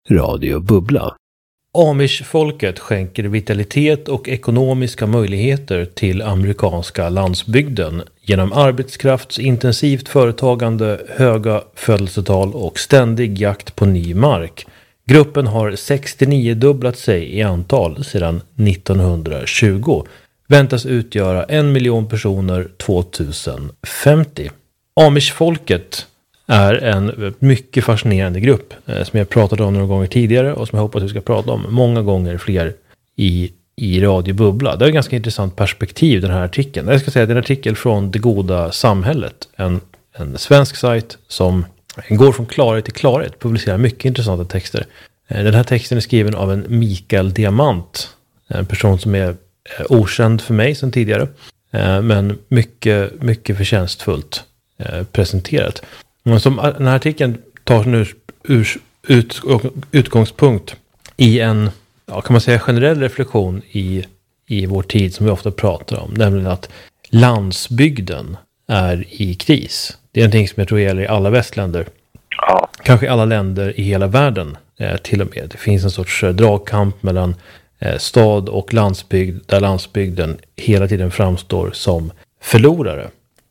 Radio Bubbla. Amish-folket skänker vitalitet och ekonomiska möjligheter till amerikanska landsbygden genom arbetskraftsintensivt företagande, höga födelsetal och ständig jakt på ny mark. Gruppen har 69-dubblat sig i antal sedan 1920. Väntas utgöra 1 miljon personer 2050. Amish-folket är en mycket fascinerande grupp som jag pratade om några gånger tidigare och som jag hoppas att vi ska prata om många gånger fler i Radio Bubbla. Det är ett ganska intressant perspektiv, den här artikeln. Jag ska säga att det är en artikel från Det goda samhället, en svensk sajt som går från klarhet till klarhet, publicerar mycket intressanta texter. Den här texten är skriven av en Mikael Diamant, en person som är okänd för mig sedan tidigare, men mycket förtjänstfullt presenterat. Som den här artikeln tar nu utgångspunkt i en, kan man säga, generell reflektion i vår tid som vi ofta pratar om, nämligen att landsbygden är i kris. Det är någonting som jag tror gäller i alla västländer. Ja. Kanske alla länder i hela världen till och med. Det finns en sorts dragkamp mellan stad och landsbygd, där landsbygden hela tiden framstår som förlorare.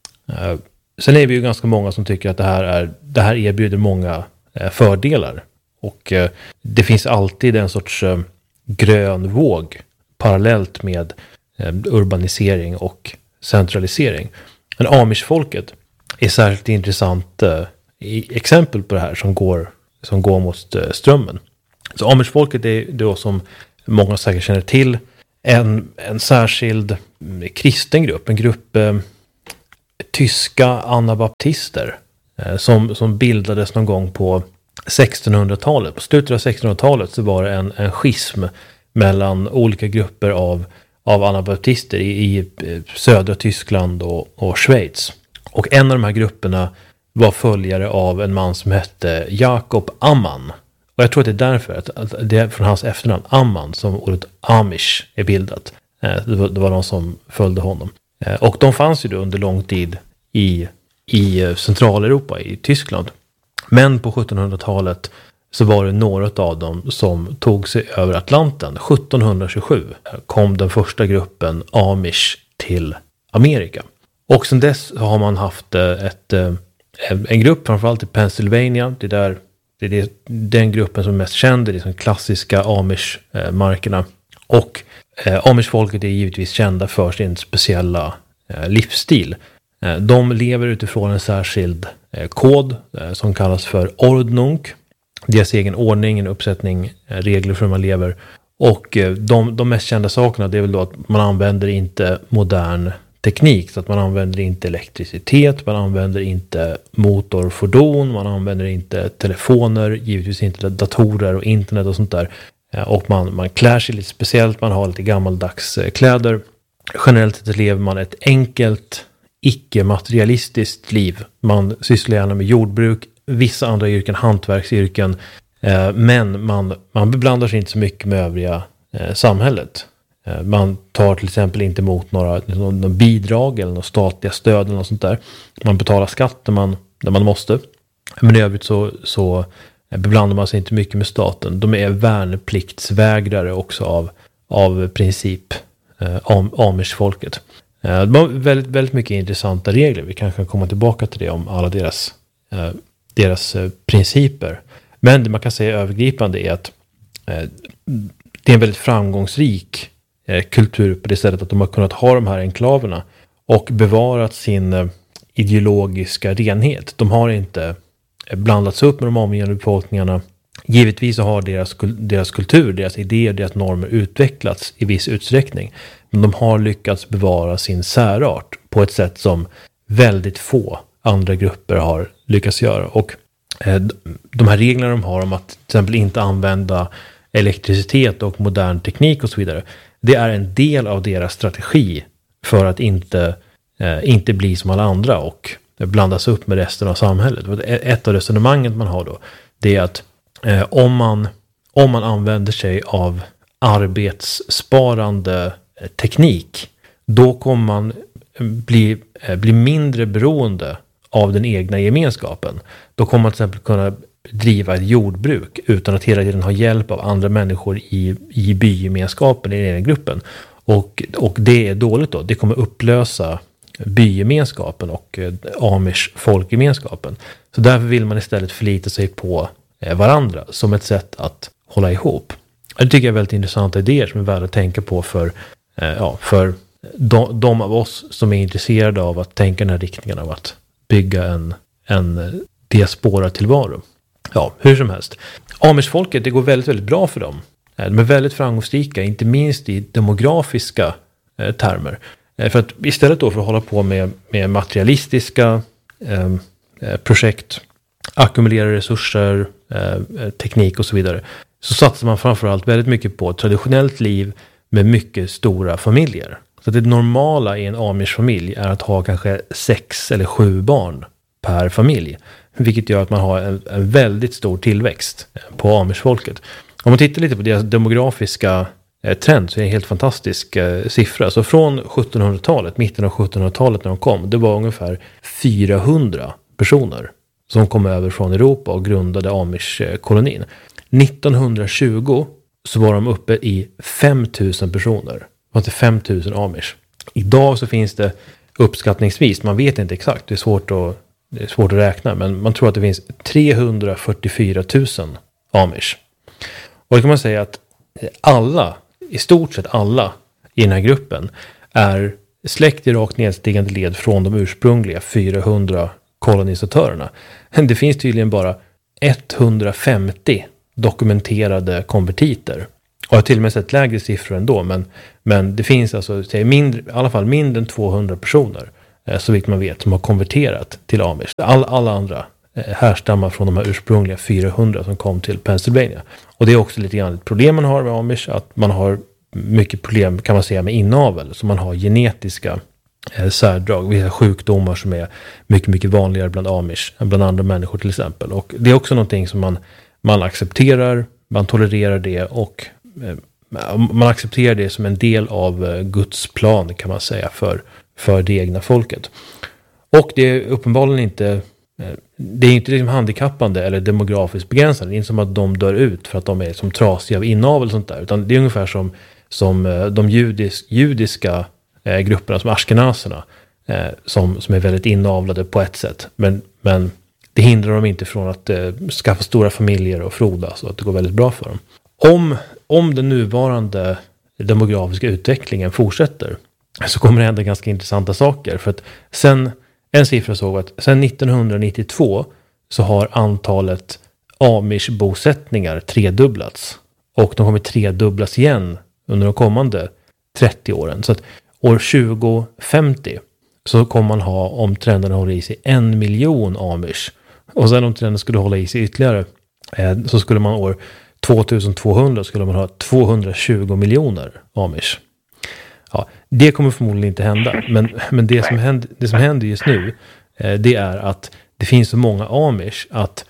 Sen är vi ju ganska många som tycker att det här erbjuder många fördelar. Och det finns alltid en sorts grön våg parallellt med urbanisering och centralisering. Men Amish-folket är särskilt intressant exempel på det här som går mot strömmen. Så Amish-folket är då, som många säkert känner till, en särskild kristen grupp, en grupp tyska anabaptister som bildades någon gång på 1600-talet. På slutet av 1600-talet så var det en schism mellan olika grupper av anabaptister i södra Tyskland och Schweiz. Och en av de här grupperna var följare av en man som hette Jakob Ammann. Och jag tror att det är därför att det är från hans efternamn Ammann som ordet Amish är bildat. Det var de som följde honom. Och de fanns ju då under lång tid i Centraleuropa, i Tyskland. Men på 1700-talet så var det några av dem som tog sig över Atlanten. 1727 kom den första gruppen Amish till Amerika. Och sedan dess har man haft en grupp, framförallt i Pennsylvania. Det är den gruppen som är mest känd, det är de klassiska Amish-markerna. Och Amish-folket är givetvis kända för sin speciella livsstil. De lever utifrån en särskild kod som kallas för ordnung. Deras egen ordning, en uppsättning regler för hur man lever. Och de mest kända sakerna, det är väl då att man använder inte modern teknik. Så att man använder inte elektricitet, man använder inte motorfordon, man använder inte telefoner, givetvis inte datorer och internet och sånt där. Och man klär sig lite speciellt, man har lite gammaldags kläder. Generellt sett lever man ett enkelt, icke-materialistiskt liv. Man sysslar gärna med jordbruk, vissa andra yrken, hantverksyrken. Men man beblandar sig inte så mycket med övriga samhället. Man tar till exempel inte emot några bidrag eller några statliga stöd eller något sånt där. Man betalar skatt när man måste. Men i övrigt så beblandar man sig inte mycket med staten. De är värnpliktsvägrare också av princip, Amish-folket. De har väldigt, väldigt mycket intressanta regler. Vi kanske kan komma tillbaka till det om alla deras principer. Men det man kan säga övergripande är att det är en väldigt framgångsrik kultur på det sättet att de har kunnat ha de här enklaverna och bevarat sin ideologiska renhet. De har inte blandats upp med de omgivande befolkningarna. Givetvis så har deras kultur, deras idéer, deras normer utvecklats i viss utsträckning. Men de har lyckats bevara sin särart på ett sätt som väldigt få andra grupper har lyckats göra. Och de här reglerna de har om att till exempel inte använda elektricitet och modern teknik och så vidare, det är en del av deras strategi för att inte bli som alla andra och blandas upp med resten av samhället. Ett av resonemangen man har då, det är att om man använder sig av arbetssparande teknik, då kommer man bli mindre beroende av den egna gemenskapen. Då kommer man till exempel kunna driva ett jordbruk utan att hela tiden ha hjälp av andra människor i bygemenskapen, i den egen gruppen. Och det är dåligt då. Det kommer upplösa bygemenskapen och Amish folkgemenskapen. Så därför vill man istället förlita sig på varandra som ett sätt att hålla ihop. Det tycker jag är väldigt intressanta idéer som är värda att tänka på för de av oss som är intresserade av att tänka den här riktningen av att bygga en diaspora-tillvaro. Ja, hur som helst. Amish-folket, det går väldigt, väldigt bra för dem. De är väldigt framgångsrika, inte minst i demografiska termer. För att istället då för att hålla på med materialistiska projekt, ackumulera resurser, teknik och så vidare, så satsar man framförallt väldigt mycket på ett traditionellt liv med mycket stora familjer. Så det normala i en Amish-familj är att ha kanske 6 eller 7 barn per familj. Vilket gör att man har en väldigt stor tillväxt på Amish-folket. Om man tittar lite på deras demografiska trend så är det en helt fantastisk siffra. Så från 1700-talet, mitten av 1700-talet när de kom, det var ungefär 400 personer som kom över från Europa och grundade Amish-kolonin. 1920 så var de uppe i 5000 personer. Det var inte 5000 Amish. Idag så finns det uppskattningsvis, man vet inte exakt, det är svårt att räkna, men man tror att det finns 344 000 Amish. Och då kan man säga att i stort sett alla i den här gruppen är släkt i rakt nedstigande led från de ursprungliga 400 kolonisatörerna. Det finns tydligen bara 150 dokumenterade konvertiter. Och jag har till och med sett lägre siffror ändå, men det finns alltså i alla fall mindre än 200 personer så vitt man vet som har konverterat till Amish. Alla andra härstammar från de här ursprungliga 400 som kom till Pennsylvania. Och det är också lite grann ett problem man har med Amish, att man har mycket problem kan man säga med inavel, så man har genetiska särdrag, vissa sjukdomar som är mycket, mycket vanligare bland Amish än bland andra människor till exempel. Och det är också någonting som man accepterar, man tolererar det och man accepterar det som en del av Guds plan kan man säga för det egna folket. Och det är uppenbarligen inte liksom handikappande eller demografiskt begränsande. Det är inte som att de dör ut för att de är som trasiga av inavel och sånt där, utan det är ungefär som de judiska grupperna som ashkenaserna som är väldigt inavlade på ett sätt. Men det hindrar dem inte från att skaffa stora familjer och frodas så att det går väldigt bra för dem. Om den nuvarande demografiska utvecklingen fortsätter så kommer det hända ganska intressanta saker. För att en siffra såg att sedan 1992 så har antalet Amish-bosättningar tredubblats. Och de kommer tredubblas igen under de kommande 30 åren. Så att år 2050 så kommer man ha, om trenden håller i sig, 1 miljon Amish. Och sen om trenden skulle hålla i sig ytterligare så skulle man år 2200 skulle man ha 220 miljoner Amish. Ja, det kommer förmodligen inte hända. Men det som händer just nu det är att det finns så många Amish att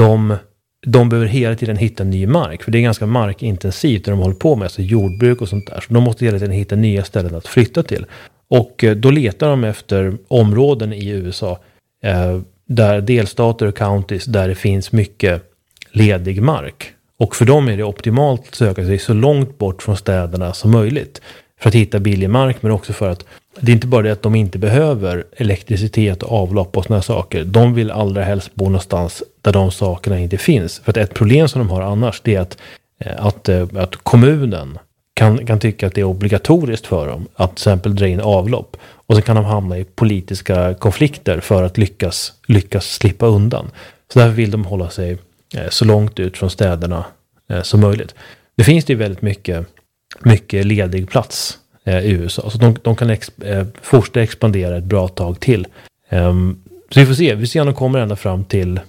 de behöver hela tiden hitta ny mark. För det är ganska markintensivt när de håller på med alltså jordbruk och sånt där. Så de måste hela tiden hitta nya ställen att flytta till. Och då letar de efter områden i USA där delstater och counties där det finns mycket ledig mark. Och för dem är det optimalt att söka sig så långt bort från städerna som möjligt för att hitta billig mark, men också för att det är inte bara det att de inte behöver elektricitet och avlopp och såna saker. De vill allra helst bo någonstans där de sakerna inte finns. För att ett problem som de har annars det är att kommunen kan tycka att det är obligatoriskt för dem att till exempel dra in avlopp. Och så kan de hamna i politiska konflikter för att lyckas slippa undan. Så därför vill de hålla sig så långt ut från städerna som möjligt. Det finns ju väldigt mycket ledig plats i USA. Så de kan fortsätta expandera ett bra tag till. Så vi får se. Vi ser om de kommer ända fram till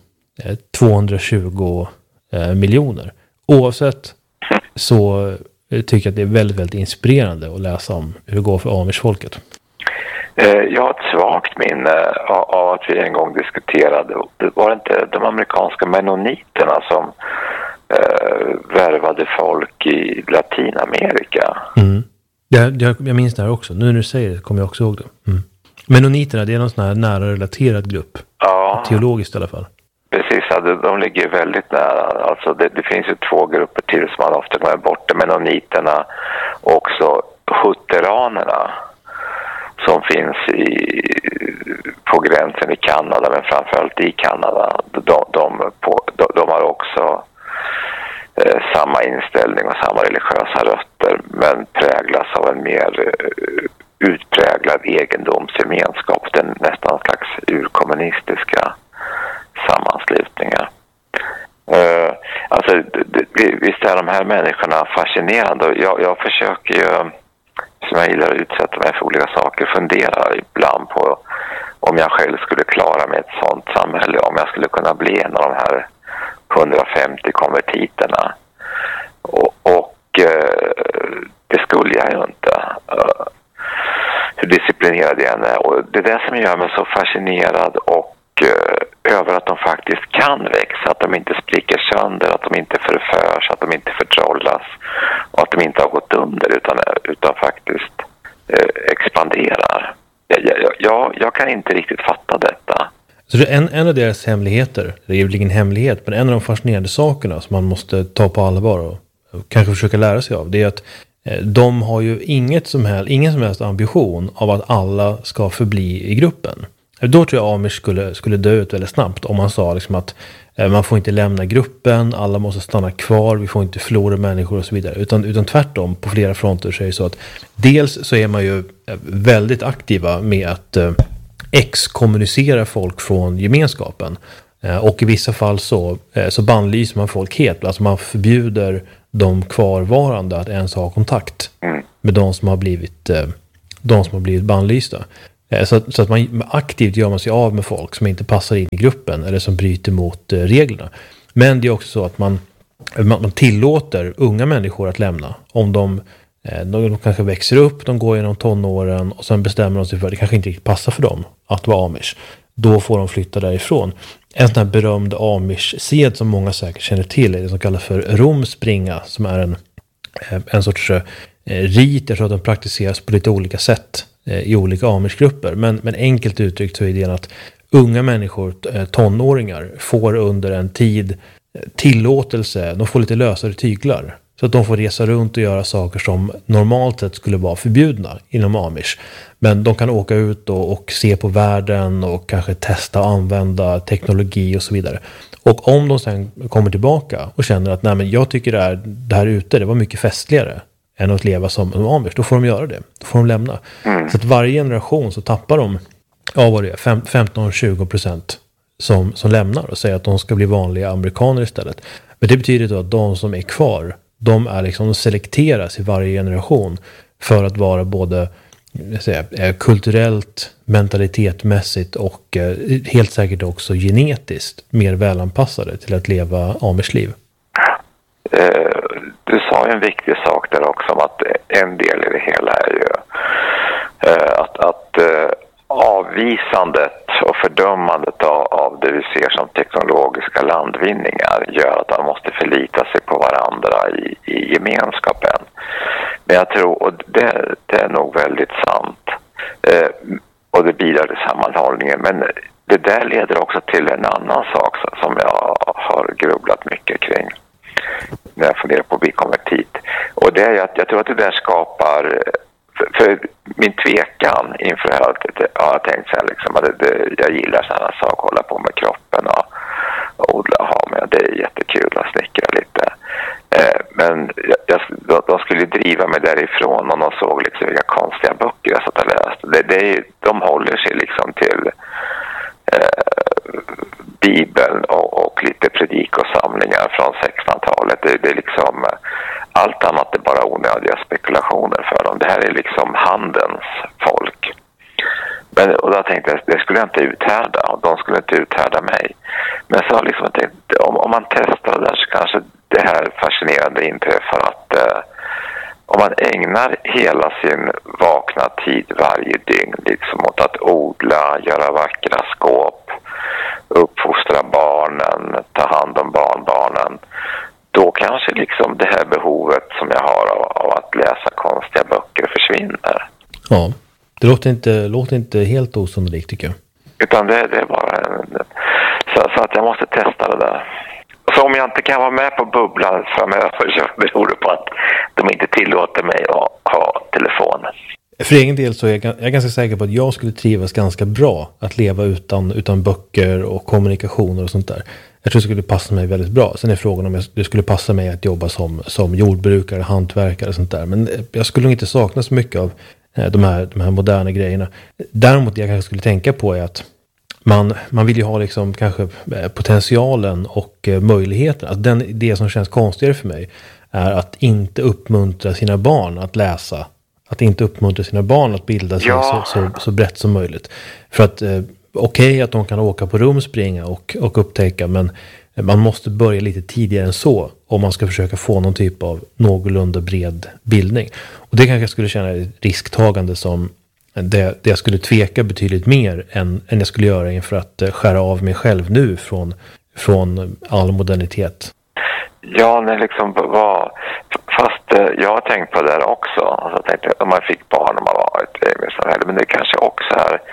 220 miljoner. Oavsett så tycker jag att det är väldigt, väldigt inspirerande att läsa om hur det går för Amish-folket. Jag har ett svagt minne av att vi en gång diskuterade. Det var inte de amerikanska mennoniterna som värvade folk i Latinamerika. Mm. Jag minns det här också. Nu när du säger det kommer jag också ihåg det. Mm. Mennoniterna, det är någon sån här nära relaterad grupp. Ja. Teologiskt i alla fall. precis. De ligger väldigt nära. Alltså det finns ju två grupper till som man ofta glömmer bort. Mennoniterna och också hutteranerna som finns på gränsen i Kanada, men framförallt i Kanada. De har också samma inställning och samma religiösa rötter, men präglas av en mer utpräglad egendomsgemenskap. Den nästan slags urkommunistiska sammanslutningar. Alltså, visst är de här människorna fascinerande. Jag försöker ju, som jag gillar att utsätta mig för olika saker, fundera ibland på om jag själv skulle klara mig i ett sånt samhälle, om jag skulle kunna bli en av de här 150 konvertiterna. Och det skulle jag ju inte. Hur disciplinerad jag är. Och det är det som gör mig så fascinerad och över att de faktiskt kan växa, att de inte spricker sönder, att de inte förförs, att de inte förtrollas och att de inte har gått under utan faktiskt expanderar. Jag kan inte riktigt fatta detta. Så det är en av deras hemligheter, det är ju ingen hemlighet, men en av de fascinerande sakerna som man måste ta på allvar och kanske försöka lära sig av, det är att de har ju ingen som helst ambition av att alla ska förbli i gruppen. Då tror jag Amish skulle dö ut väldigt snabbt om man sa liksom att man får inte lämna gruppen, alla måste stanna kvar, vi får inte förlora människor och så vidare. Utan tvärtom, på flera fronter så är det så att dels så är man ju väldigt aktiva med att exkommunicera folk från gemenskapen. Och i vissa fall så bannlyser man folk helt. Alltså man förbjuder de kvarvarande att ens ha kontakt med de som har blivit bannlysta. Så att man aktivt gör man sig av med folk som inte passar in i gruppen eller som bryter mot reglerna. Men det är också så att man tillåter unga människor att lämna. Om de kanske växer upp, de går genom tonåren och sen bestämmer de sig för att det kanske inte riktigt passar för dem att vara amish. Då får de flytta därifrån. En sån här berömd amish-sed som många säkert känner till är det som kallas för romspringa, som är en sorts rit. Jag tror att den praktiseras på lite olika sätt i olika amish-grupper. Men enkelt uttryckt så är idén att unga människor, tonåringar, får under en tid tillåtelse, de får lite lösare tyglar. Så att de får resa runt och göra saker som normalt sett skulle vara förbjudna inom amish. Men de kan åka ut och se på världen och kanske testa och använda teknologi och så vidare. Och om de sen kommer tillbaka och känner att nej, men jag tycker det här ute, det var mycket festligare än att leva som amish, då får de göra det. Då får de lämna. Så att varje generation så tappar de 15-20% som lämnar och säger att de ska bli vanliga amerikaner istället. Men det betyder då att de som är kvar, de selekteras i varje generation för att vara både kulturellt, mentalitetmässigt och helt säkert också genetiskt mer välanpassade till att leva amish-liv. Du sa ju en viktig sak där också om att en del i det hela är ju att avvisandet och fördömandet av det vi ser som teknologiska landvinningar gör att man måste förlita sig på varandra i gemenskapen. Men jag tror, och det är nog väldigt sant, och det bidrar till sammanhållningen, men det där leder också till en annan sak som jag har grubblat mycket kring när jag funderar på att bli konvertit. Och det är att jag tror att det där skapar, för min tvekan inför det här, jag har tänkt så här liksom, att jag gillar sådana saker, hålla på med kroppen och odla och ha med, det är jättekul att snickra lite. Men de skulle driva mig därifrån och de såg liksom vilka konstiga böcker jag satt och läste. De håller sig liksom till Bibeln och lite predikosamlingar från 1600-talet. Det är liksom allt annat är bara onödiga spekulationer för dem. Det här är liksom handens folk. Och då tänkte jag, det skulle jag inte uthärda och de skulle inte uthärda mig. Men så liksom jag tänkte, om man testar det där så kanske det här fascinerande inträffar att om man ägnar hela sin vakna tid varje dygn liksom åt att odla, göra vackra skåp, uppfostra barnen, ta hand om barnbarnen, då kanske liksom det här behovet som jag har av att läsa konstiga böcker försvinner. Ja, det låter inte helt osannolikt tycker jag. Utan det är bara så att jag måste testa berätta det där. Så om jag inte kan vara med på bubblan framöver så beror det på att de inte tillåter mig att ha telefonen. För egen del så är jag ganska säker på att jag skulle trivas ganska bra att leva utan böcker och kommunikationer och sånt där. Jag tror det skulle passa mig väldigt bra. Sen är frågan om det skulle passa mig att jobba som jordbrukare, hantverkare och sånt där. Men jag skulle nog inte sakna så mycket av de här moderna grejerna. Däremot det jag kanske skulle tänka på är att man vill ju ha liksom kanske potentialen och möjligheten. Alltså det som känns konstigare för mig är att inte uppmuntra sina barn att läsa. Att inte uppmuntra sina barn att bilda sig så brett som möjligt. För att okej att de kan åka på rumspringa och upptäcka, men man måste börja lite tidigare än så om man ska försöka få någon typ av någorlunda bred bildning. Och det kanske jag skulle känna ett risktagande som det jag skulle tveka betydligt mer än jag skulle göra inför att skära av mig själv nu från all modernitet. Ja, det liksom var... Fast jag har tänkt på det där också. Alltså, jag tänkte om man fick barn och man var ett samhälle. Men det kanske också är...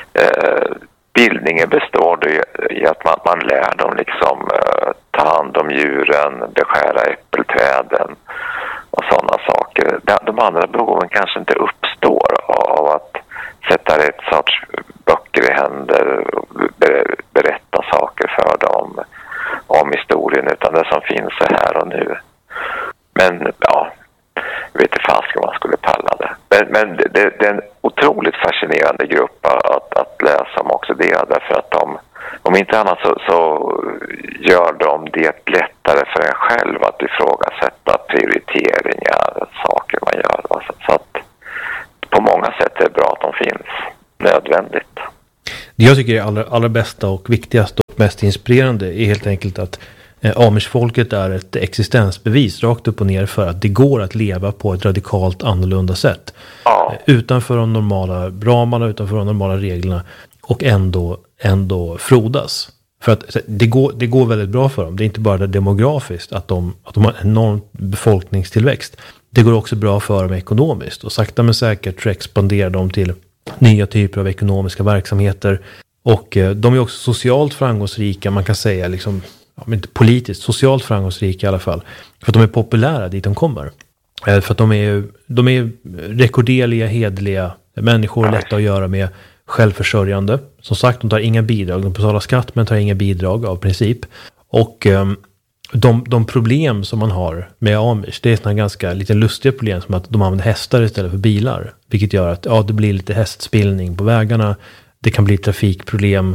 bildningen består i att man lär dem liksom ta hand om djuren, beskära äppelträden och sådana saker. De andra behoven kanske inte uppstår av att sätta rätt sorts böcker i händer och berätta saker för dem om historien, utan det som finns är här och nu. Men ja, jag vet inte fast om man skulle palla det. Men det är en otroligt fascinerande grupp att läsa om också det. Därför att om inte annat så gör de det lättare för en själv att ifrågasätta prioriteringar, saker man gör. Så att på många sätt är det bra att de finns. Nödvändigt. Det jag tycker är allra bästa och viktigaste och mest inspirerande är helt enkelt att Amish-folket är ett existensbevis rakt upp och ner för att det går att leva på ett radikalt annorlunda sätt. Ja. Utanför de normala ramarna, utanför de normala reglerna och ändå frodas. För att det går väldigt bra för dem. Det är inte bara det demografiskt att de har en enorm befolkningstillväxt. Det går också bra för dem ekonomiskt. Och sakta men säkert så expanderar de till nya typer av ekonomiska verksamheter. Och de är också socialt framgångsrika, man kan säga liksom, men inte politiskt, socialt framgångsrika i alla fall. För att de är populära dit de kommer. För att de är rekorderliga, hederliga människor, lätta att göra med, självförsörjande. Som sagt, de tar inga bidrag. De betalar skatt men tar inga bidrag av princip. Och de problem som man har med Amish, det är sådana ganska lite lustiga problem som att de använder hästar istället för bilar. Vilket gör att det blir lite hästspillning på vägarna. Det kan bli trafikproblem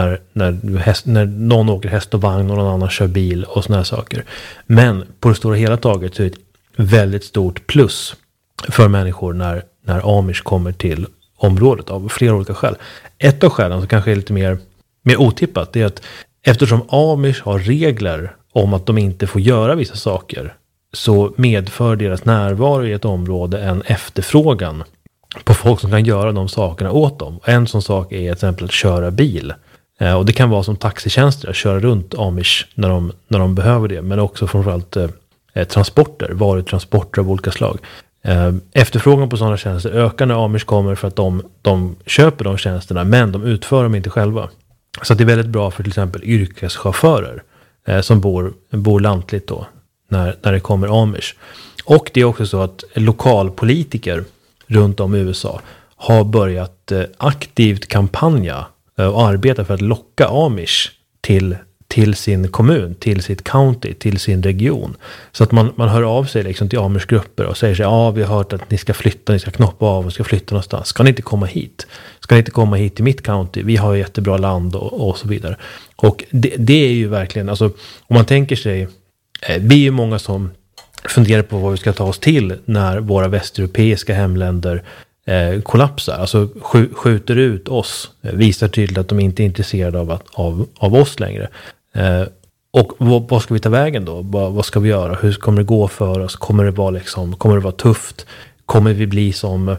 när någon åker häst och vagn och någon annan kör bil och såna här saker. Men på det stora hela taget så är det ett väldigt stort plus för människor när Amish kommer till området av flera olika skäl. Ett av skälen som kanske är lite mer otippat är att eftersom Amish har regler om att de inte får göra vissa saker så medför deras närvaro i ett område en efterfrågan på folk som kan göra de sakerna åt dem. En sån sak är till exempel att köra bil. Och det kan vara som taxitjänster, att köra runt Amish när de behöver det. Men också framförallt varutransporter av olika slag. Efterfrågan på sådana tjänster ökar när Amish kommer för att de köper de tjänsterna, men de utför dem inte själva. Så att det är väldigt bra för till exempel yrkeschaufförer som bor lantligt då när det kommer Amish. Och det är också så att lokalpolitiker runt om i USA har börjat aktivt kampanja och arbeta för att locka Amish till sin kommun, till sitt county, till sin region. Så att man hör av sig liksom till Amish-grupper och säger sig, vi har hört att ni ska flytta, ni ska knoppa av och ska flytta någonstans. Ska ni inte komma hit? Ska ni inte komma hit till mitt county? Vi har jättebra land och så vidare. Och det är ju verkligen, alltså om man tänker sig, vi är ju många som funderar på vad vi ska ta oss till när våra västeuropeiska hemländer kollapsar, alltså skjuter ut oss, visar tydligt att de inte är intresserade av oss längre. Och vad ska vi ta vägen då? Vad ska vi göra? Hur kommer det gå för oss? Kommer det vara tufft? Kommer vi bli som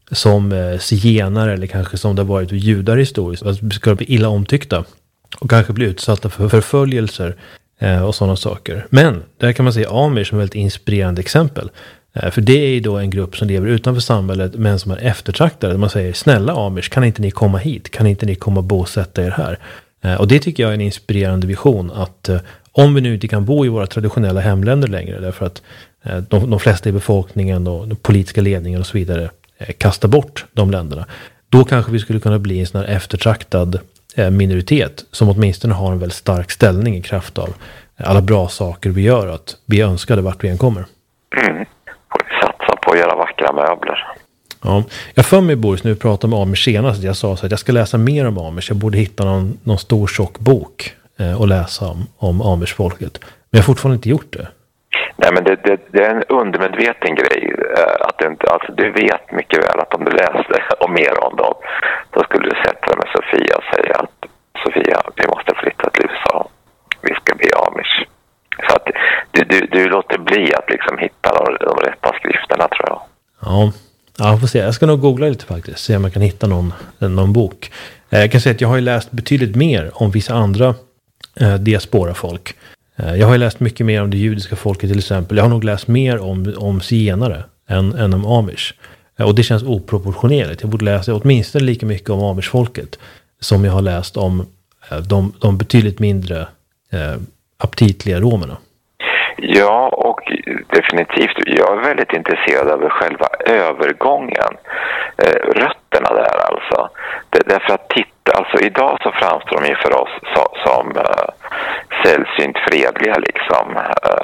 zigenare eller kanske som det har varit judar historiskt? Alltså, ska vi bli illa omtyckta och kanske bli utsatta för förföljelser och sådana saker. Men där kan man säga Amish som ett väldigt inspirerande exempel. För det är ju då en grupp som lever utanför samhället men som är eftertraktade. Man säger, snälla Amish, kan inte ni komma hit? Kan inte ni komma och bosätta er här? Och det tycker jag är en inspirerande vision, att om vi nu inte kan bo i våra traditionella hemländer längre, därför att de flesta i befolkningen och den politiska ledningen och så vidare kastar bort de länderna, då kanske vi skulle kunna bli en sån här eftertraktad minoritet som åtminstone har en väldigt stark ställning i kraft av alla bra saker vi gör, att vi önskade vart vi än kommer. Får vi satsa på att göra vackra möbler. Ja, jag för mig, Boris, nu pratade om Amish senast, jag sa så att jag ska läsa mer om Amish. Jag borde hitta någon stor tjock bok och läsa om Amish-folket. Men jag har fortfarande inte gjort det. Nej, men det är en undermedveten grej. Att det inte, alltså, du vet mycket väl att om du läste om mer om dem, då skulle du sätta dig med Sofia och säga att Sofia, vi måste flytta till USA. Vi ska bli Amish. Så att du låter bli att liksom hitta de rätta skrifterna, tror jag. Ja, får se. Jag ska nog googla lite faktiskt, se om jag kan hitta någon bok. Jag kan säga att jag har ju läst betydligt mer om vissa andra diaspora-folk. Jag har ju läst mycket mer om det judiska folket till exempel. Jag har nog läst mer om zigenare än om Amish. Och det känns oproportionerligt. Jag borde läsa åtminstone lika mycket om Amish-folket som jag har läst om de betydligt mindre aptitliga romerna. Ja, och definitivt. Jag är väldigt intresserad av själva övergången. Rötterna där alltså. Därför att alltså idag så framstår de ju för oss som sällsynt fredliga liksom.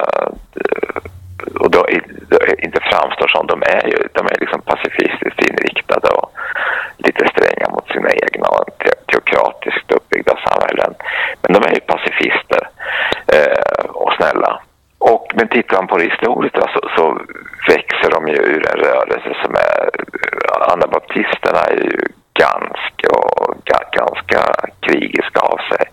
Och då inte framstår som de är liksom pacifistiskt inriktade och lite stränga mot sina egna och teokratiskt uppbyggda samhällen. Men de är ju pacifister och snälla. Men tittar man på det historiskt så växer de ju ur en rörelse som är... Anabaptisterna är ju ganska krigiska av sig.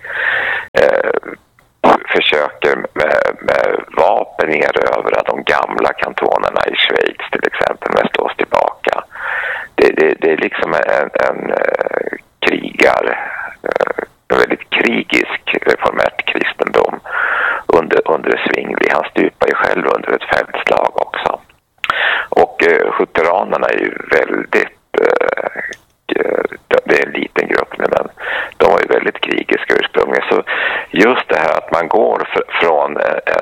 Försöker med vapen erövra de gamla kantonerna i Schweiz till exempel, men slås tillbaka. Det är liksom en väldigt krigisk reformärt kristendom under Zwingli. Han stupar ju själv under ett fältslag också. Och schutteranerna är ju väldigt... det är en liten grupp nu, men de var ju väldigt krigiska ursprungligen. Så just det här att man går från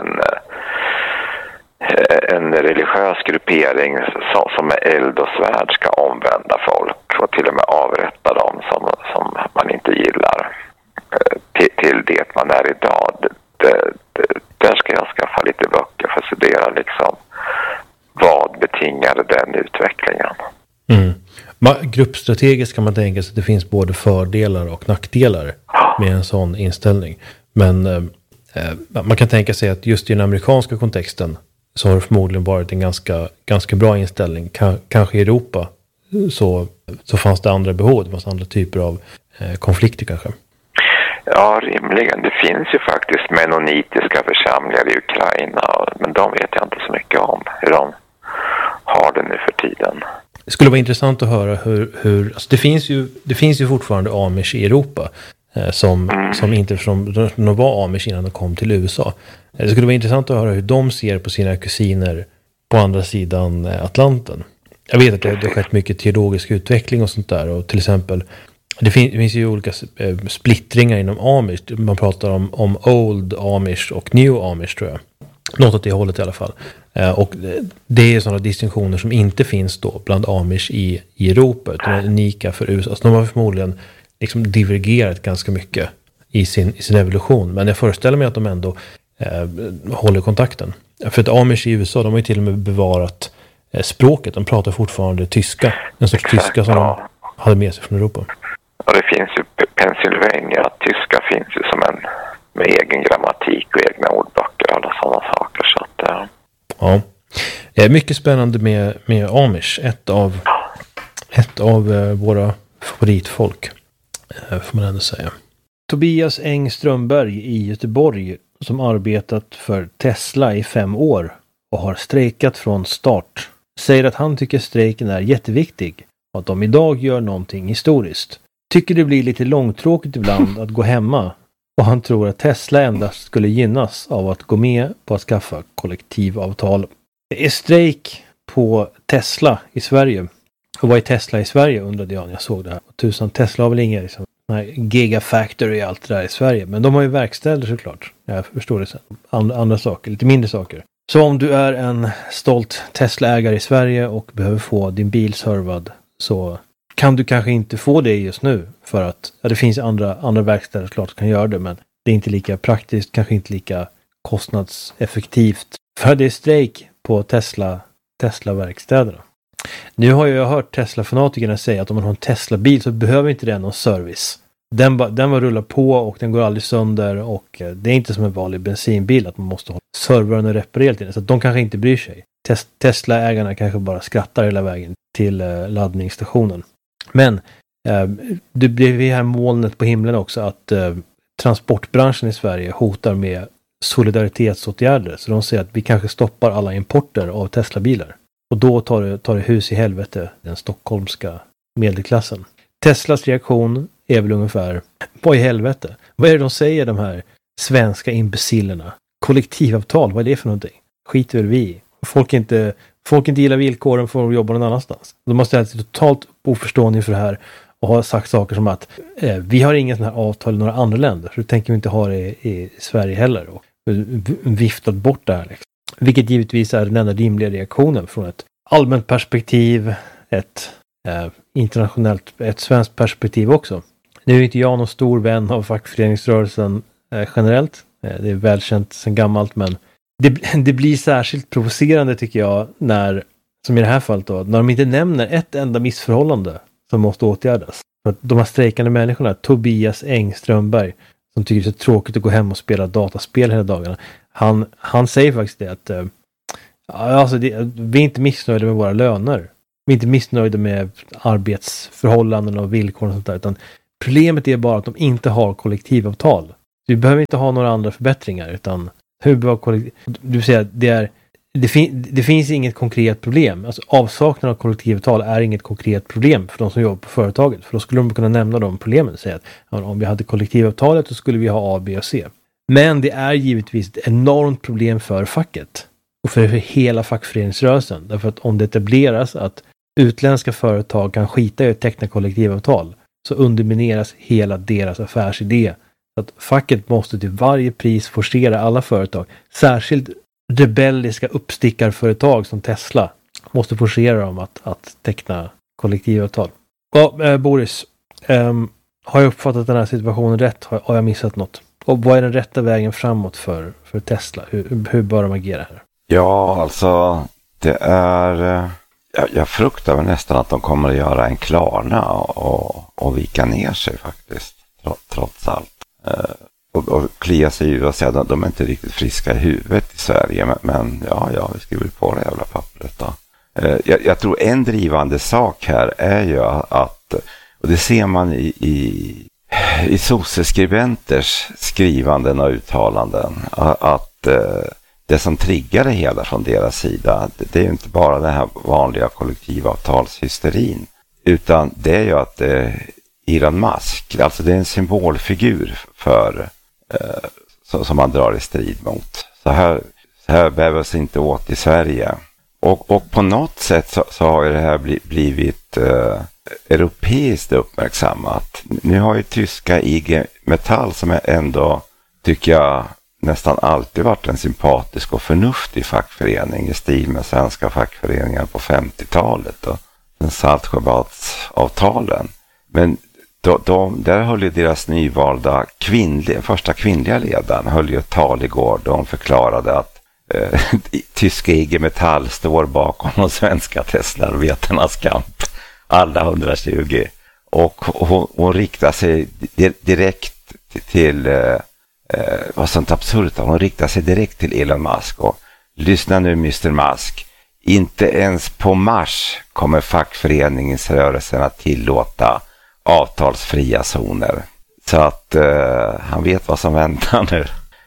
en religiös gruppering som med eld och svärd ska omvända folk och till och med avrätta dem som man inte gillar till det man är idag. Där ska jag skaffa lite böcker för att studera liksom vad betingade den utvecklingen. Gruppstrategiskt kan man tänka sig att det finns både fördelar och nackdelar med en sån inställning. Men man kan tänka sig att just i den amerikanska kontexten så har det förmodligen varit en ganska bra inställning. Kanske i Europa så fanns det andra behov, det fanns andra typer av konflikter kanske. Ja, rimligen. Det finns ju faktiskt menonitiska församlingar i Ukraina, men de vet jag inte så mycket om hur de har det nu för tiden. Det skulle vara intressant att höra hur alltså det finns ju fortfarande Amish i Europa som inte de var Amish innan de kom till USA. Det skulle vara intressant att höra hur de ser på sina kusiner på andra sidan Atlanten. Jag vet att det har skett mycket teologisk utveckling och sånt där, och till exempel det finns ju olika splittringar inom Amish. Man pratar om Old Amish och New Amish, tror jag. Något åt det hållet i alla fall. Och det är sådana distinktioner som inte finns då bland Amish i Europa, utan är unika för USA. Så de har förmodligen liksom divergerat ganska mycket i sin evolution. Men jag föreställer mig att de ändå håller kontakten. För att Amish i USA, de har ju till och med bevarat språket. De pratar fortfarande tyska. En sorts tyska som de hade med sig från Europa. Och det finns ju Pennsylvania, tyska finns ju som en med egen grammatik och egna ordböcker och alla sådana saker. Så att, ja, mycket spännande med Amish. Ett av våra favoritfolk, får man ändå säga. Tobias Eng Strömberg i Göteborg, som arbetat för Tesla i 5 år och har strejkat från start, säger att han tycker strejken är jätteviktig och att de idag gör någonting historiskt. Tycker det blir lite långtråkigt ibland att gå hemma, och han tror att Tesla endast skulle gynnas av att gå med på att skaffa kollektivavtal. Det är strejk på Tesla i Sverige. Och vad är Tesla i Sverige, undrade jag när jag såg det här. Och tusan, Tesla har väl inga liksom Gigafactory och allt det där i Sverige. Men de har ju verkstäder såklart. Jag förstår det sen. Andra saker, lite mindre saker. Så om du är en stolt Tesla-ägare i Sverige och behöver få din bil servad, så kan du kanske inte få det just nu. För att det finns andra verkstäder klart som kan göra det, men det är inte lika praktiskt, kanske inte lika kostnadseffektivt. För det är strejk på Tesla-verkstäderna. Nu har jag hört Tesla-fanatikerna säga att om man har en Tesla-bil så behöver inte den någon service. Den var rullar på och den går aldrig sönder, och det är inte som en vanlig bensinbil att man måste ha servern och reparera till den. Så att de kanske inte bryr sig. Tesla-ägarna kanske bara skrattar hela vägen till laddningsstationen. Men det blir det här molnet på himlen också att transportbranschen i Sverige hotar med solidaritetsåtgärder. Så de säger att vi kanske stoppar alla importer av Tesla-bilar. Och då tar det hus i helvete, den stockholmska medelklassen. Teslas reaktion är väl ungefär, vad i helvete? Vad är det de säger, de här svenska imbecillerna? Kollektivavtal, vad är det för någonting? Skiter väl vi i. Folk inte gillar villkoren får de jobba någon annanstans. De har ställt sig totalt oförstående för det här och har sagt saker som att vi har inga sådana här avtal i några andra länder, så tänker vi inte ha det i Sverige heller. Och viftat bort det här liksom. Vilket givetvis är den enda rimliga reaktionen från ett allmänt perspektiv, ett internationellt, ett svenskt perspektiv också. Nu är inte jag någon stor vän av fackföreningsrörelsen generellt. Det är välkänt sedan gammalt, men det blir särskilt provocerande tycker jag när, som i det här fallet då, när de inte nämner ett enda missförhållande som måste åtgärdas. För att de här strejkande människorna, Tobias Engströmberg, som tycker det är så tråkigt att gå hem och spela dataspel hela dagarna. Han säger faktiskt det att vi är inte missnöjda med våra löner. Vi är inte missnöjda med arbetsförhållanden och villkor och sånt där, utan problemet är bara att de inte har kollektivavtal. Vi behöver inte ha några andra förbättringar, utan du säger att det finns inget konkret problem. Alltså avsaknad av kollektivavtal är inget konkret problem för de som jobbar på företaget. För då skulle de kunna nämna de problemen och säga att om vi hade kollektivavtalet så skulle vi ha A, B och C. Men det är givetvis ett enormt problem för facket och för hela fackföreningsrörelsen. Därför att om det etableras att utländska företag kan skita i att teckna kollektivavtal, så undermineras hela deras affärsidé. Så att facket måste till varje pris forcera alla företag, särskilt rebelliska uppstickarföretag som Tesla, måste forcera dem att teckna kollektivavtal. Ja, Boris, har jag uppfattat den här situationen rätt? Har jag missat något? Och vad är den rätta vägen framåt för Tesla? Hur bör de agera här? Ja, alltså det är... Jag fruktar väl nästan att de kommer att göra en Klarna och vika ner sig faktiskt, trots allt. Och klia sig ju och säga att de är inte riktigt friska i huvudet i Sverige, men ja, vi skriver på det jävla pappret då. Jag tror en drivande sak här är ju att, och det ser man i sosseskribenters skrivanden och uttalanden, att det som triggar det hela från deras sida, det är ju inte bara den här vanliga kollektivavtalshysterin, utan det är ju att Elon Musk, alltså det är en symbolfigur för som man drar i strid mot. Så här behövs inte åt i Sverige. Och på något sätt så har ju det här blivit europeiskt uppmärksammat. Nu har ju tyska IG Metall, som är ändå, tycker jag, nästan alltid varit en sympatisk och förnuftig fackförening i stil med svenska fackföreningar på 50-talet och den Saltsjöbadsavtalen. Men där höll ju deras nyvalda första kvinnliga ledaren höll ju ett tal igår då hon förklarade att tyska IG Metall står bakom de svenska Tesla-arbetarnas kamp, alla 120. Och hon riktar sig direkt till vad sånt absurt, hon riktar sig direkt till Elon Musk och lyssna nu Mr. Musk, inte ens på Mars kommer fackföreningsrörelsen att tillåta avtalsfria zoner. Så att han vet vad som väntar nu.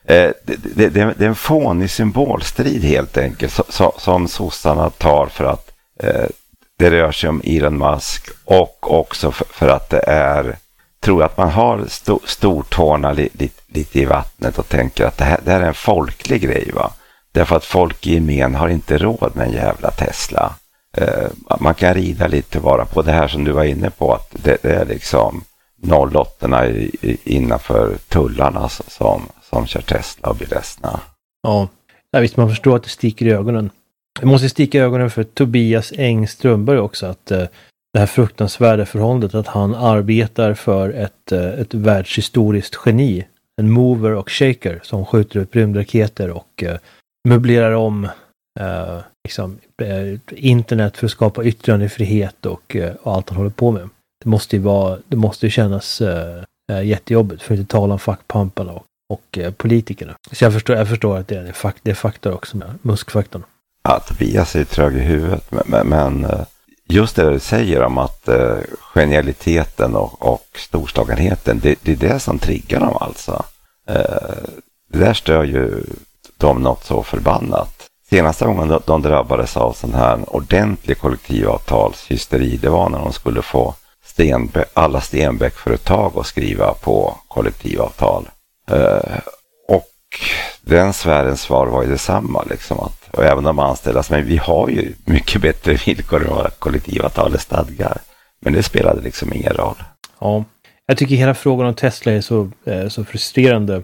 Det är en fånig symbolstrid helt enkelt som sossarna tar för att det rör sig om Elon Musk, och också för att det är, tror att man har stortårna lite i vattnet och tänker att det här är en folklig grej, va? Därför att folk i gemen har inte råd med en jävla Tesla. Man kan rida lite bara på det här som du var inne på, att det är liksom 08 innanför tullarna som kör Tesla och blir ledsna. Ja, visst, man förstår att det sticker i ögonen. Det måste sticka i ögonen för Tobias Engströmberg också, att det här fruktansvärda förhållandet att han arbetar för ett världshistoriskt geni, en mover och shaker som skjuter upp rymdraketer och möblerar om internet för att skapa yttrandefrihet och allt han håller på med. Det måste ju kännas jättejobbigt, för att inte tala om fackpamparna och politikerna. Så jag förstår att det är faktor också med Musk-faktorn. Ja, Tobias är trög i huvudet, men just det du säger om att genialiteten och storslagenheten, det är det som triggar dem alltså. Det där stör ju de något så förbannat. Senaste gången de drabbades av sån här ordentlig kollektivavtalshysteri, det var när de skulle få alla Stenbeck-företag att skriva på kollektivavtal. Och den sfärens svar var ju detsamma liksom, och även de anställda, men vi har ju mycket bättre villkor än vad kollektivavtalet stadgar. Men det spelade liksom ingen roll. Ja, jag tycker hela frågan om Tesla är så frustrerande.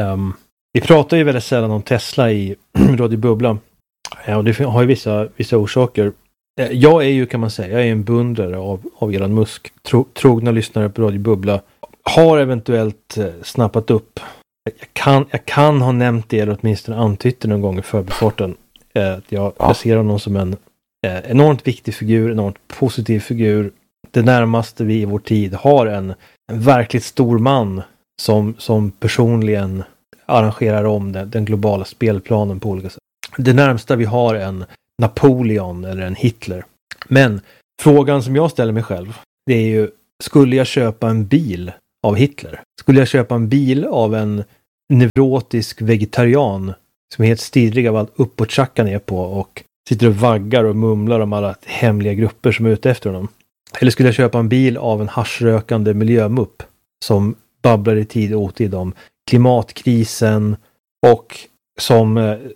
Vi pratar ju väldigt sällan om Tesla i Radio Bubbla. Och det har ju vissa orsaker. Jag är ju, kan man säga, jag är en beundrare av Elon Musk. Trogna lyssnare på Radio Bubbla har eventuellt snappat upp. Jag kan ha nämnt det eller åtminstone antytt det någon gång i förbifarten. Jag ser honom som en enormt viktig figur, enormt positiv figur. Det närmaste vi i vår tid har en verkligt stor man som personligen arrangerar om den globala spelplanen på olika sätt. Det närmsta vi har en Napoleon eller en Hitler. Men frågan som jag ställer mig själv, det är ju, skulle jag köpa en bil av Hitler? Skulle jag köpa en bil av en neurotisk vegetarian som är helt stirrig av allt uppåt tjackan är på och sitter och vaggar och mumlar om alla hemliga grupper som är ute efter honom? Eller skulle jag köpa en bil av en haschrökande miljömupp som babblar i tid och otid om klimatkrisen och som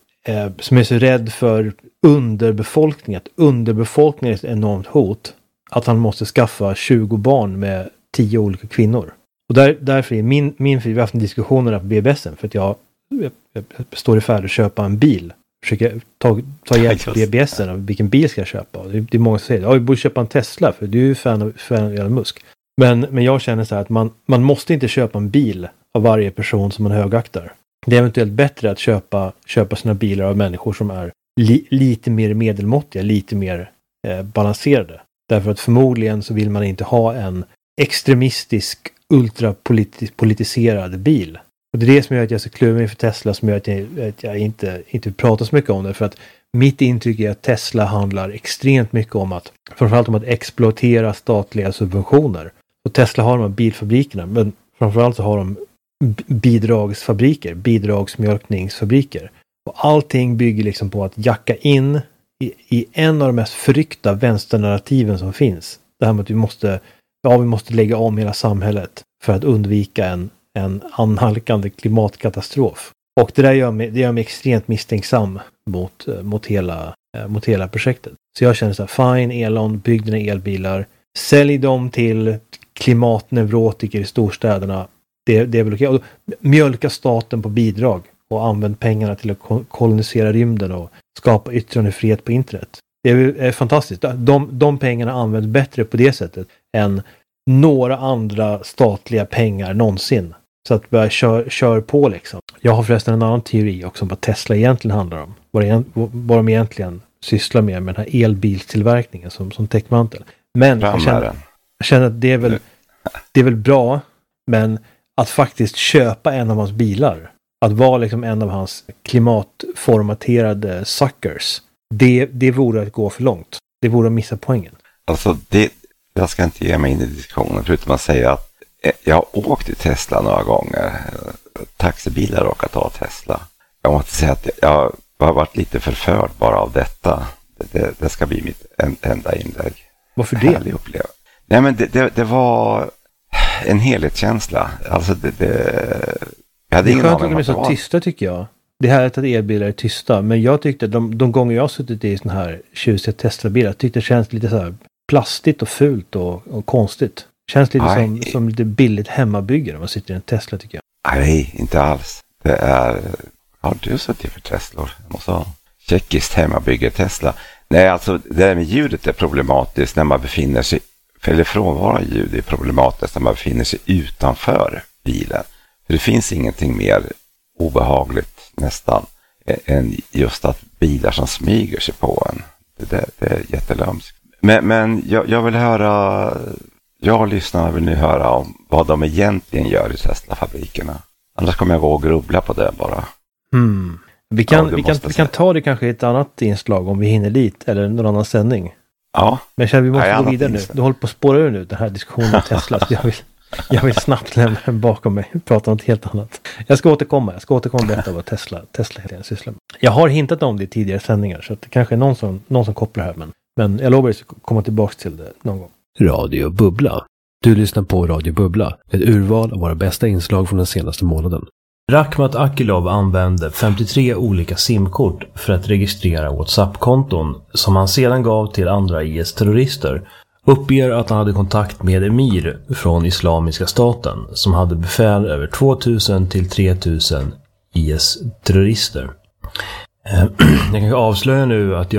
är så rädd för underbefolkning, att underbefolkning är ett enormt hot, att han måste skaffa 20 barn med 10 olika kvinnor. Och därför är vi har haft en diskussion på BBSen, för att jag står i färd att köpa en bil. Försöker ta hjälp på BBSen av vilken bil ska jag köpa. Och det är många som säger, vi borde köpa en Tesla, för du är ju fan av Elon Musk. Men jag känner så här att man måste inte köpa en bil av varje person som man högaktar. Det är eventuellt bättre att köpa sina bilar av människor som är lite mer medelmåttiga, lite mer balanserade. Därför att förmodligen så vill man inte ha en extremistisk, ultrapolitiserad bil. Och det är det som gör att jag är så kluven för Tesla, som gör att jag inte pratar så mycket om det. För att mitt intryck är att Tesla handlar extremt mycket om framförallt om att exploatera statliga subventioner. Och Tesla har de här bilfabrikerna, men framförallt så har de bidragsmjölkningsfabriker. Och allting bygger liksom på att jacka in i en av de mest förryckta vänsternarrativen som finns. Det här med att vi måste lägga om hela samhället för att undvika en anhalkande klimatkatastrof. Och det gör mig extremt misstänksam mot hela projektet. Så jag känner så här, fine, Elon, bygg dina elbilar, sälj dem till klimatneurotiker i storstäderna. Det är väl okej. Mjölka staten på bidrag och använd pengarna till att kolonisera rymden och skapa yttrandefrihet på internet. Det är fantastiskt. De pengarna används bättre på det sättet än några andra statliga pengar någonsin. Så att börja kör på liksom. Jag har förresten en annan teori också om vad Tesla egentligen handlar om. Vad de egentligen sysslar med den här elbilstillverkningen som täckmantel. Men jag känner att det är väl bra, men att faktiskt köpa en av hans bilar, att vara liksom en av hans klimatformaterade suckers, det vore att gå för långt. Det vore att missa poängen. Alltså jag ska inte ge mig in i diskussionen förutom att säga att jag har åkt i Tesla några gånger. Taxibilar råkar ta Tesla. Jag måste säga att jag har varit lite förförd bara av detta. Det ska bli mitt enda inlägg. Varför det? Härlig upplevelse. Nej, men det var en helhetskänsla. Alltså jag hade ingen aning om att de är så tysta, tycker jag. Det här att elbilar är tysta, men jag tyckte de gånger jag har suttit i såna här tjusiga Tesla-bilar, tyckte det känns lite så här plastigt och fult och konstigt. Känns lite som lite billigt hemmabygge när man sitter i en Tesla, tycker jag. Nej, inte alls. Det är... Har du suttit för Teslor? Jag måste ha tjeckiskt hemmabygge Tesla. Nej, alltså det där med ljudet är problematiskt när man befinner sig... Eller frånvaro ljud är problematiskt när man befinner sig utanför bilen. För det finns ingenting mer obehagligt nästan än just att bilar som smyger sig på en. Det är jättelömskt. Men jag vill höra... Jag och lyssnarna vill nu höra om vad de egentligen gör i Tesla-fabrikerna. Annars kommer jag gå och grubbla på det bara. Vi kan ta det kanske i ett annat inslag om vi hinner dit, eller någon annan sändning. Ja. Men jag känner vi måste gå vidare nu. Du håller på att spåra ur nu, den här diskussionen om Tesla. Jag vill snabbt lämna den bakom mig och prata om något helt annat. Jag ska återkomma och berätta vad Tesla helt sysslar med. Jag har hintat om det i tidigare sändningar, så att det kanske är någon som kopplar här. Men jag lovar att komma tillbaka till det någon gång. Radio Bubbla. Du lyssnar på Radio Bubbla, ett urval av våra bästa inslag från den senaste månaden. Rakhmat Akilov använde 53 olika simkort för att registrera WhatsApp-konton som han sedan gav till andra IS-terrorister. Uppger att han hade kontakt med Emir från Islamiska staten som hade befäl över 2000 till 3000 IS-terrorister. Jag kan avslöja nu att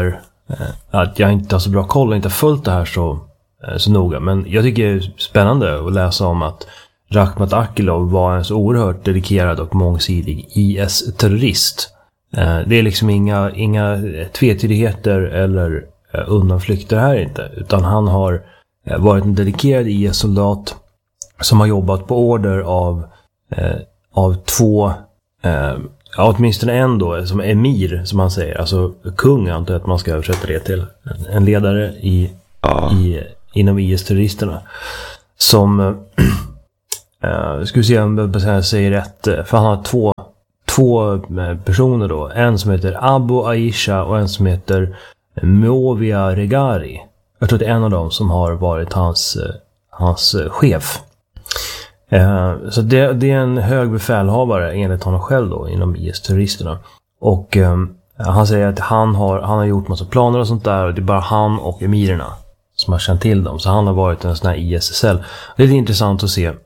jag inte har så bra koll och inte har följt det här så noga. Men jag tycker det är spännande att läsa om att Rakhmat Akilov var en så oerhört dedikerad och mångsidig IS-terrorist. Det är liksom inga tvetydigheter eller undanflykter här inte. Utan han har varit en dedikerad IS-soldat som har jobbat på order av två, åtminstone en då, som emir som man säger. Alltså kung, antar jag att man ska översätta det till. En ledare inom IS-terroristerna. Som... ska vi se om jag säger rätt. För han har två personer då. En som heter Abu Aisha och en som heter Movia Regari. Jag tror det är en av dem som har varit hans chef. Så det är en hög befälhavare enligt honom själv då inom IS-terroristerna. Och han säger att han har gjort massa planer och sånt där, och det är bara han och emirerna som har känt till dem. Så han har varit en sån här IS-cell. Det är intressant att se,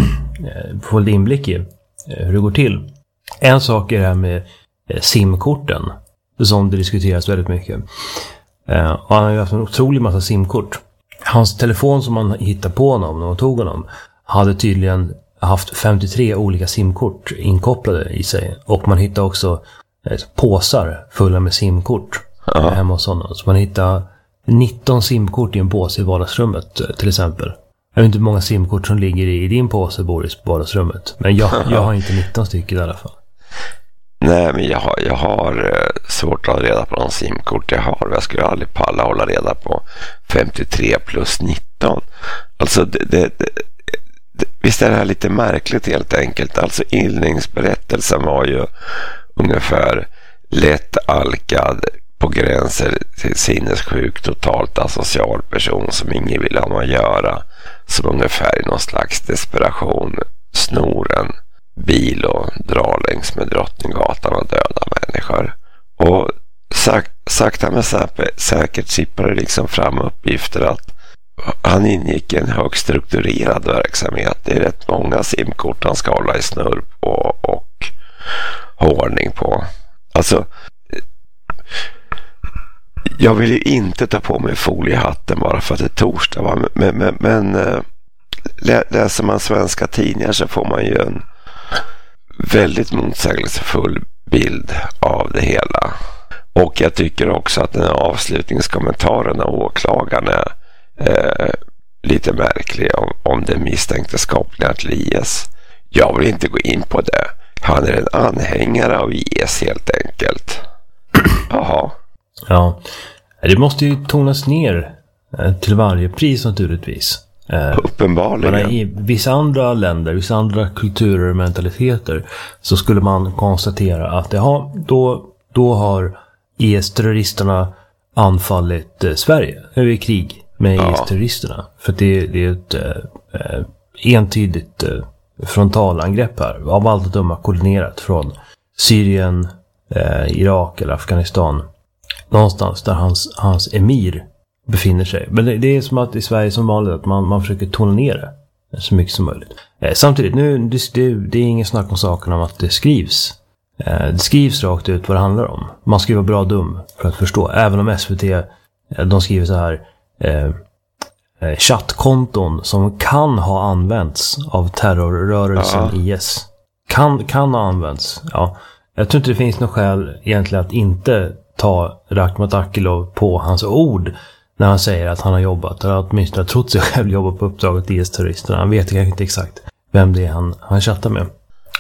få lite inblick i hur det går till. En sak är det här med simkorten som det diskuteras väldigt mycket. Och han har ju haft en otrolig massa simkort. Hans telefon som man hittade på honom när man tog honom hade tydligen haft 53 olika simkort inkopplade i sig. Och man hittade också påsar fulla med simkort hemma hos honom. Så man hittade 19 simkort i en påse i vardagsrummet till exempel. Jag vet inte hur många simkort som ligger i din påse, Boris, på vardagsrummet. Men jag har inte 19 stycken i alla fall. Nej, men jag har svårt att hålla reda på de simkort jag har. Jag skulle aldrig palla hålla reda på 53 plus 19. Alltså, visst är det här lite märkligt helt enkelt. Alltså, illningsberättelsen var ju ungefär lätt alkad, på gränser till sinnessjuk, totalt asocial person som ingen vill ha med att göra, som ungefär i någon slags desperation snor en bil och drar längs med Drottninggatan och döda människor. Och sakta men säkert sippar det liksom fram uppgifter att han ingick i en högst strukturerad verksamhet. Det är rätt många simkort han ska hålla i snurr på och ordning på. Alltså, jag vill ju inte ta på mig foliehatten bara för att det är torsdag, va? Men läser man svenska tidningar så får man ju en väldigt motsägelsefull bild av det hela. Och jag tycker också att den här avslutningskommentaren av åklagaren är lite märklig om det misstänkte kopplingar till IS. Jag vill inte gå in på det. Han är en anhängare av IS helt enkelt. Jaha. Ja, det måste ju tonas ner till varje pris naturligtvis. Uppenbarligen. Men i vissa andra länder, vissa andra kulturer och mentaliteter så skulle man konstatera att då har IS-terroristerna anfallit Sverige. Nu är vi i krig med IS-terroristerna. För det är ett entydigt frontalangrepp här. Av allt att döma koordinerat från Syrien, Irak eller Afghanistan. Någonstans där hans emir befinner sig. Men det är som att i Sverige som vanligt att man försöker tona ner det så mycket som möjligt. Samtidigt, det är ingen snack om saken om att det skrivs. Det skrivs rakt ut vad det handlar om. Man ska ju vara bra dum för att förstå. Även om SVT, de skriver så här chattkonton som kan ha använts av terrorrörelsen IS. Kan ha använts. Ja. Jag tror inte det finns något skäl egentligen att inte ta Rakhmat Akilov på hans ord när han säger att han har jobbat, eller åtminstone trott sig själv jobba på uppdraget IS-terroristerna. Han vet kanske inte exakt vem det är han chattar med.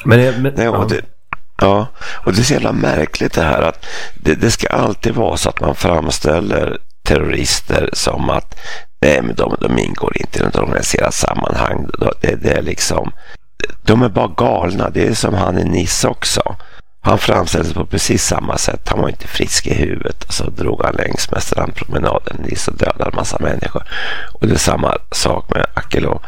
Och det är så jävla märkligt det här att det ska alltid vara så att man framställer terrorister som att nej, men de ingår inte i något organiserat sammanhang. Det är liksom, de är bara galna. Det är som han i Nice också. Han framställdes på precis samma sätt. Han var inte frisk i huvudet och så drog han längs med strandpromenaden i Nice och dödade en massa människor. Och det är samma sak med Akilov.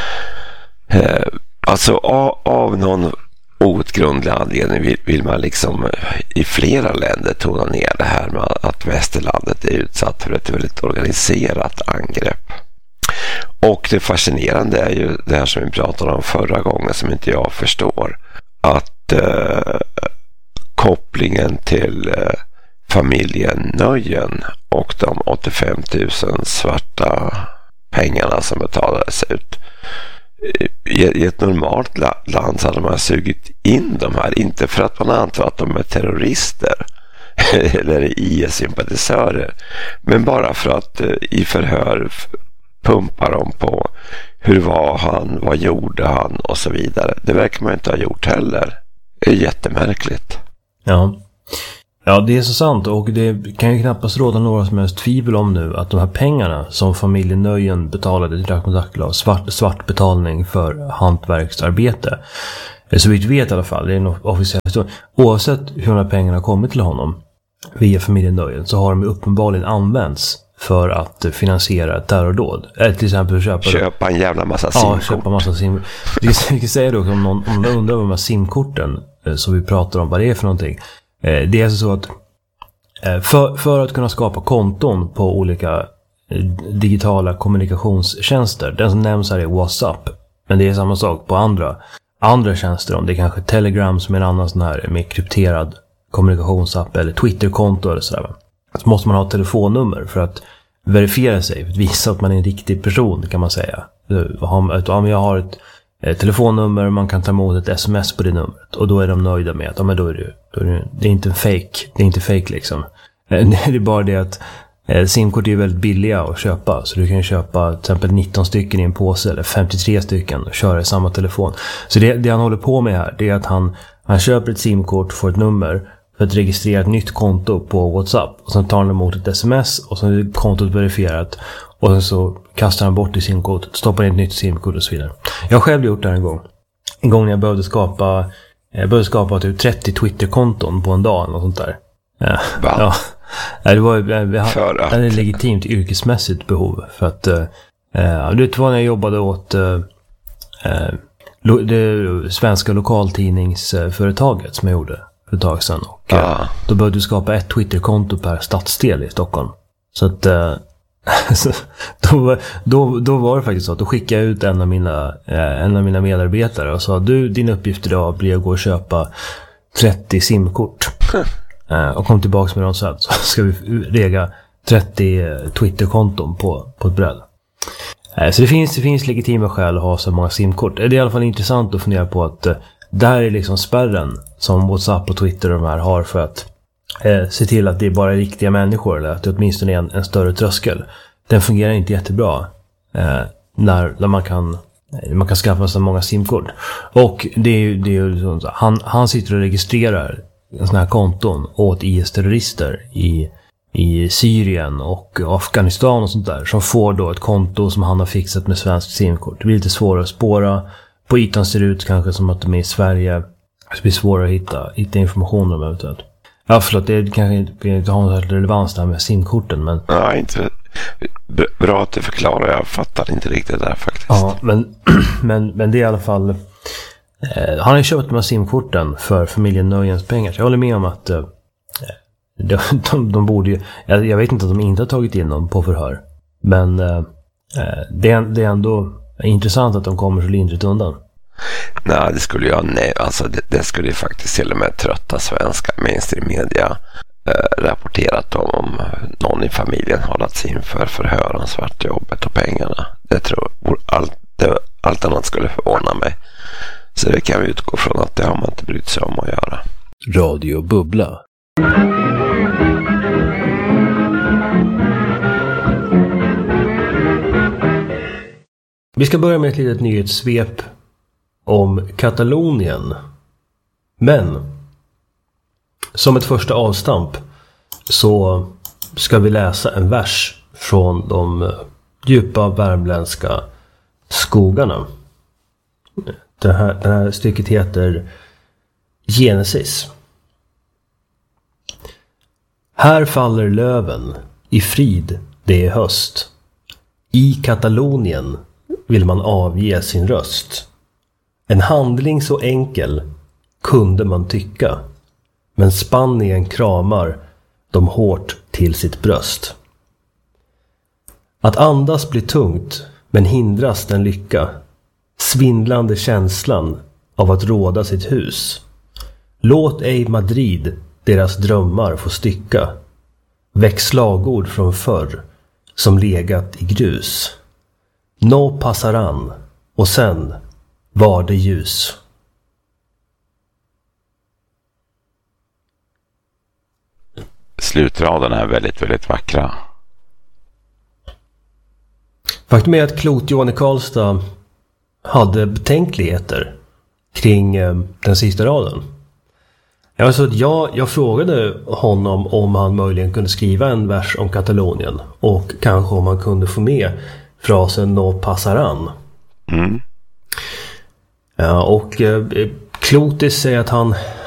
Alltså av någon outgrundlig anledning vill man liksom i flera länder tona ner det här med att västerlandet är utsatt för ett väldigt organiserat angrepp. Och det fascinerande är ju det här som vi pratade om förra gången som inte jag förstår. Att kopplingen till familjen Nöjen och de 85 000 svarta pengarna som betalades ut. I ett normalt land så hade man sugit in de här, inte för att man antar att de är terrorister eller IS-sympatisörer, men bara för att i förhör pumpa dem på hur var han, vad gjorde han och så vidare. Det verkar man inte ha gjort heller. Det är jättemärkligt. Ja, det är så sant, och det kan ju knappast råda några som helst tvivel om nu att de här pengarna som familjen Nöjen betalade till Rakhmat Akilov, svart betalning för hantverksarbete. Så vitt vet i alla fall, det är en officiell historia. Oavsett hur de här pengarna kommit till honom via familjen Nöjen så har de uppenbarligen använts för att finansiera terrordåd. Till exempel köpa en jävla massa simkort. Ja, köpa massa simkort. Vi kan säga då om någon undrar om de här simkorten som vi pratar om, vad det är för någonting. Det är alltså så att för att kunna skapa konton på olika digitala kommunikationstjänster, den som nämns här är WhatsApp, men det är samma sak på andra tjänster. Om det är kanske Telegram som är en annan sån här med krypterad kommunikationsapp, eller Twitterkonto eller sådär, så måste man ha ett telefonnummer för att verifiera sig, för att visa att man är en riktig person, kan man säga. Om jag har ett telefonnummer, man kan ta emot ett sms på det numret, och då är de nöjda med att då är det är inte en fake, det är inte fake liksom. Det är bara det att simkort är väldigt billiga att köpa, så du kan köpa till exempel 19 stycken i en påse eller 53 stycken och köra i samma telefon. Så det han håller på med här, det är att han köper ett simkort, får ett nummer för att registrera ett nytt konto på WhatsApp, och sen tar han emot ett sms och så är kontot verifierat, och sen så kastar han bort i simkortet, stoppar in ett nytt simkort och så vidare. Jag har själv gjort det här en gång när jag behövde skapa typ 30 Twitterkonton på en dag eller något sånt där. Ja. Det var ett legitimt yrkesmässigt behov, för att det var när jag jobbade åt det svenska lokaltidningsföretaget som jag gjorde för ett tag sedan, och då behövde du skapa ett Twitterkonto per stadsdel i Stockholm. Så att då var det faktiskt så att då skickade jag ut en av mina medarbetare och sa: din uppgift idag blir att gå och köpa 30 simkort och kom tillbaka med dem, så ska vi rega 30 Twitterkonton på ett bräde. Så det finns legitima skäl att ha så många simkort. Det är i alla fall intressant att fundera på att där är liksom spärren som WhatsApp och Twitter och de här har för att se till att det är bara riktiga människor, eller att det åtminstone är en större tröskel. Den fungerar inte jättebra när man kan skaffa så många simkort. Och det är ju liksom, han sitter och registrerar såna här konton åt IS-terrorister i Syrien och Afghanistan och sånt där, som får då ett konto som han har fixat med svenskt simkort. Det blir lite svårare att spåra. På ytan ser det ut kanske som att de är i Sverige. Det blir svårare att hitta information om eventuellt. Ja, förlåt, det kanske inte har någon relevans där med simkorten, men... Ja, inte bra att du förklarar. Jag fattar inte riktigt det där faktiskt. Ja, men det är i alla fall... han har ju köpt de här simkorten för familjen Nöjens pengar. Så jag håller med om att de borde ju... Jag vet inte att de inte har tagit in dem på förhör. Men det är ändå intressant att de kommer så lindrigt undan. Nej, det skulle ju faktiskt till och med trötta svenska mainstream media rapporterat om någon i familjen har lagts in för förhör om svartjobbet och pengarna. Det tror allt annat skulle förvåna mig. Så det kan vi utgå från att det har man inte brytt sig om att göra. Radio Bubbla. Vi ska börja med ett litet nyhetssvep om Katalonien. Men som ett första avstamp så ska vi läsa en vers från de djupa värmländska skogarna. Det här stycket heter Genesis. Här faller löven, i frid det är höst. I Katalonien vill man avge sin röst. En handling så enkel kunde man tycka, men Spanien kramar de hårt till sitt bröst. Att andas blir tungt, men hindras den lycka, svindlande känslan av att råda sitt hus. Låt ej Madrid deras drömmar få stycka, väck slagord från förr som legat i grus. No passaran, och sen var det ljus. Slutraderna är väldigt, väldigt vackra. Faktum är att Klot-Johan i Karlstad hade betänkligheter kring den sista raden. Alltså jag frågade honom om han möjligen kunde skriva en vers om Katalonien och kanske om han kunde få med frasen no passaran. Ja, och Klotis säger att